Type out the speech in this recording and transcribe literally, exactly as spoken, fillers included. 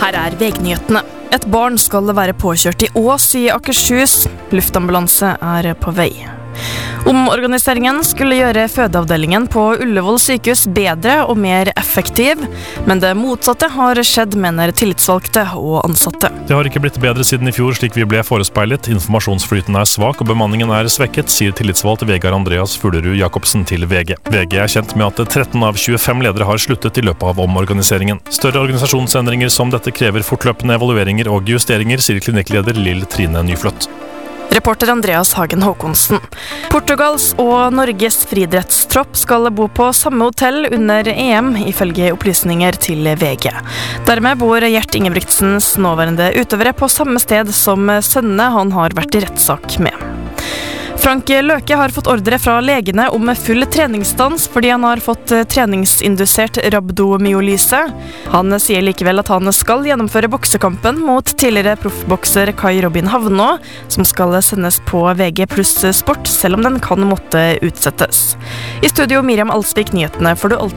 Her er vegnyhetene. Et barn skal være påkjørt i Ås i Akershus. Luftambulanse er på vei. Omorganiseringen skulle gjøre fødeavdelingen på Ullevål sykehus bedre og mer effektiv, men det motsatte har skjedd, mener tillitsvalgte og ansatte. Det har ikke blitt bedre siden i fjor, slik vi ble forespeilet. Informasjonsflyten er svak og bemanningen er svekket, sier tillitsvalgt Vegard Andreas Fuglerud Jacobsen til V G. V G er kjent med at tretten av tjuefem ledere har sluttet i løpet av omorganiseringen. Større organisasjonsendringer som dette krever fortløpende evalueringer og justeringer, sier klinikkleder Lill Trine Nyfløtt. Reporter Andreas Hagen Håkonsen. Portugals og Norges friidrettstropp skal bo på samme hotell under E M, ifølge opplysninger til V G. Dermed bor Gjert Ingebrigtsens nåværende utøvere på samme sted som sønnene han har vært i rettssak med. Frank Løke har fått ordre fra legene om full treningsstans fordi han har fått treningsindusert rabdomyolyse. Han sier likevel at han skal gjennomføre boksekampen mot tidligere proffbokser Kai Robin Havnå, som skal sendes på V G pluss sport, selv om den kan måtte utsettes. I studio Miriam Alsvik, nyhetene får du alltid